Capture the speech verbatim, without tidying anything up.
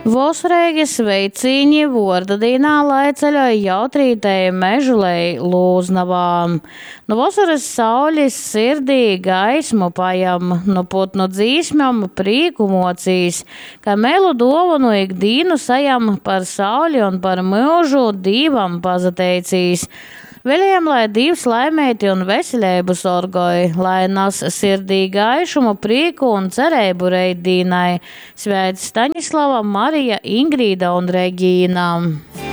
Vosreigas veicīņi Vordadīnā laiceļoja jautrītei mežulei Lūznavām. Nu vosaras sauļis sirdī gaismu pajam, nu putnu dzīsmam prīku mocīs, ka melu dovanu ikdīnu sajam par sauļi un par mūžu dīvam pazateicīs. Veļiem, lai Dīvs laimēti un veseļeibu sorgoj, lai nas sirdī gaišumu, prīku un cerēbu reidīnai. Svēts Staņislava, Marija, Ingrīda un Regīna.